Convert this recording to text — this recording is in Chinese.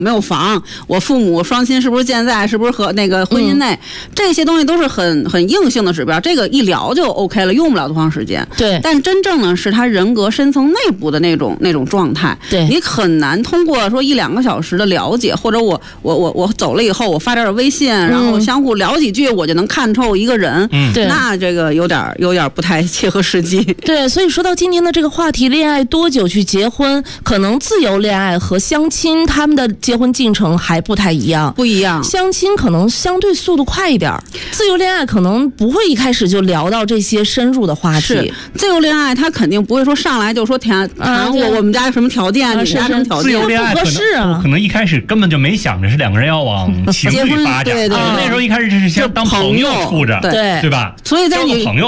没有房，我父母双亲是不是健在，是不是和那个婚姻内，这些东西都是很硬性的指标，这个一聊就 OK 了，用不了多长时间。 对， 但真正呢是他人格深层内部的那种状态， 对， 你很难通过说1-2个小时的了解，或者我走了以后我发点微信，然后相互聊几句，我就能看透一个人。 对， 那这个有点不太切合实际。 对，所以说到今天的这个话题，恋爱多久去结婚，可能自由恋爱和相亲他们的结婚进程还不太一样。 不一样， 相亲可能相对速度快一点，自由恋爱可能不会一开始就聊到这些深入的话题。 是自由恋爱，他肯定不会说上来就说谈我们家有什么条件，你家什么条件。 自由恋爱可能一开始根本就没想着是2个人要往情侣发展， 对， 那时候一开始只是想当朋友处着， 对吧？ 所以在你交个朋友。